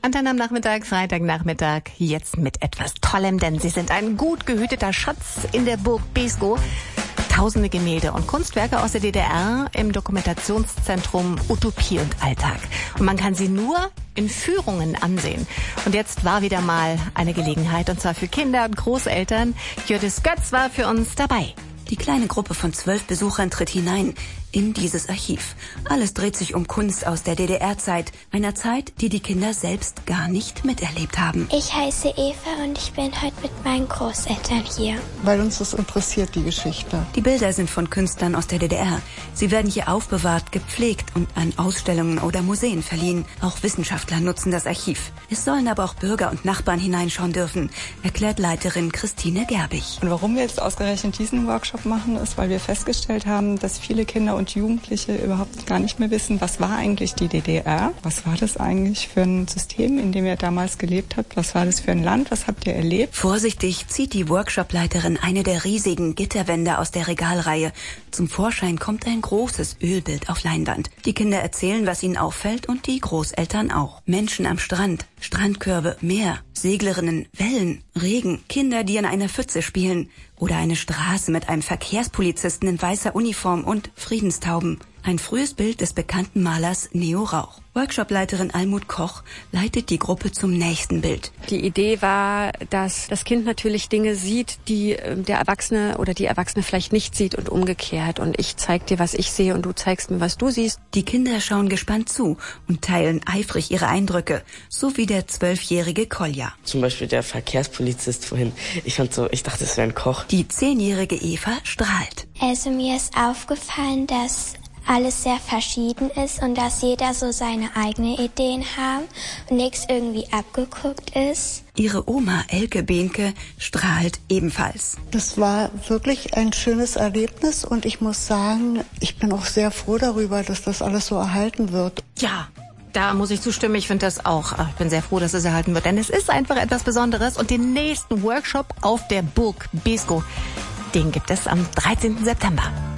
Und dann am Nachmittag, Freitagnachmittag, jetzt mit etwas Tollem, denn sie sind ein gut gehüteter Schatz in der Burg Beeskow. Tausende Gemälde und Kunstwerke aus der DDR im Dokumentationszentrum Utopie und Alltag. Und man kann sie nur in Führungen ansehen. Und jetzt war wieder mal eine Gelegenheit, und zwar für Kinder und Großeltern. Jördis Götz war für uns dabei. Die kleine Gruppe von 12 Besuchern tritt hinein in dieses Archiv. Alles dreht sich um Kunst aus der DDR-Zeit, einer Zeit, die die Kinder selbst gar nicht miterlebt haben. Ich heiße Eva und ich bin heute mit meinen Großeltern hier. Weil uns das interessiert, die Geschichte. Die Bilder sind von Künstlern aus der DDR. Sie werden hier aufbewahrt, gepflegt und an Ausstellungen oder Museen verliehen. Auch Wissenschaftler nutzen das Archiv. Es sollen aber auch Bürger und Nachbarn hineinschauen dürfen, erklärt Leiterin Christine Gerbig. Und warum wir jetzt ausgerechnet diesen Workshop machen, ist, weil wir festgestellt haben, dass viele Kinder und Jugendliche überhaupt gar nicht mehr wissen, was war eigentlich die DDR? Was war das eigentlich für ein System, in dem ihr damals gelebt habt? Was war das für ein Land? Was habt ihr erlebt? Vorsichtig zieht die Workshopleiterin eine der riesigen Gitterwände aus der Regalreihe. Zum Vorschein kommt ein großes Ölbild auf Leinwand. Die Kinder erzählen, was ihnen auffällt, und die Großeltern auch. Menschen am Strand, Strandkörbe, Meer, Seglerinnen, Wellen, Regen, Kinder, die in einer Pfütze spielen oder eine Straße mit einem Verkehrspolizisten in weißer Uniform und Friedenstauben. Ein frühes Bild des bekannten Malers Neo Rauch. Workshopleiterin Almut Koch leitet die Gruppe zum nächsten Bild. Die Idee war, dass das Kind natürlich Dinge sieht, die der Erwachsene oder die Erwachsene vielleicht nicht sieht und umgekehrt. Und ich zeig dir, was ich sehe und du zeigst mir, was du siehst. Die Kinder schauen gespannt zu und teilen eifrig ihre Eindrücke, so wie der 12-jährige Kolja. Zum Beispiel der Verkehrspolizist vorhin. Ich dachte, es wäre ein Koch. Die 10-jährige Eva strahlt. Also mir ist aufgefallen, dass alles sehr verschieden ist und dass jeder so seine eigenen Ideen hat und nichts irgendwie abgeguckt ist. Ihre Oma Elke Behnke strahlt ebenfalls. Das war wirklich ein schönes Erlebnis und ich muss sagen, ich bin auch sehr froh darüber, dass das alles so erhalten wird. Ja, da muss ich zustimmen. Ich finde das auch. Ich bin sehr froh, dass es erhalten wird, denn es ist einfach etwas Besonderes. Und den nächsten Workshop auf der Burg Beeskow, den gibt es am 13. September.